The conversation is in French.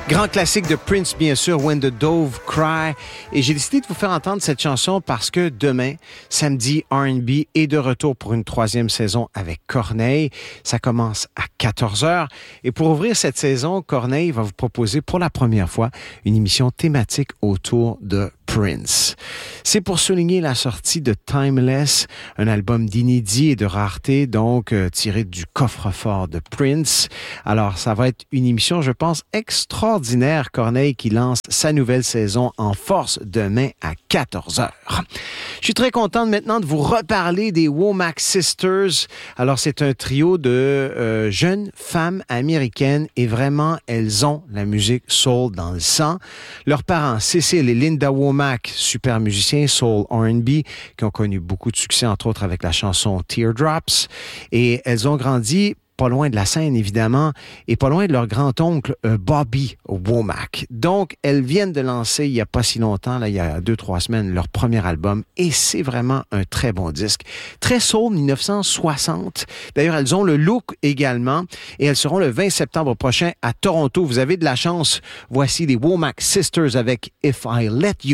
Grand classique de Prince, bien sûr, When the Dove Cry. Et j'ai décidé de vous faire entendre cette chanson parce que demain, samedi, R&B est de retour pour une 3e saison avec Corneille. Ça commence à 14h. Et pour ouvrir cette saison, Corneille va vous proposer pour la première fois une émission thématique autour de Prince. C'est pour souligner la sortie de Timeless, un album d'inédit et de rareté, donc tiré du coffre-fort de Prince. Alors, ça va être une émission, je pense, extraordinaire. Corneille qui lance sa nouvelle saison en force demain à 14h. Je suis très contente maintenant de vous reparler des Womack Sisters. Alors, c'est un trio de jeunes femmes américaines et vraiment, elles ont la musique soul dans le sang. Leurs parents, Cécile et Linda Womack, super musiciens soul R&B, qui ont connu beaucoup de succès, entre autres avec la chanson Teardrops. Et elles ont grandi pas loin de la scène, évidemment, et pas loin de leur grand-oncle Bobby Womack. Donc, elles viennent de lancer, il n'y a pas si longtemps, là, il y a 2-3 semaines, leur premier album, et c'est vraiment un très bon disque. Très soul, 1960. D'ailleurs, elles ont le look également, et elles seront le 20 septembre prochain à Toronto. Vous avez de la chance. Voici les Womack Sisters avec If I Let You.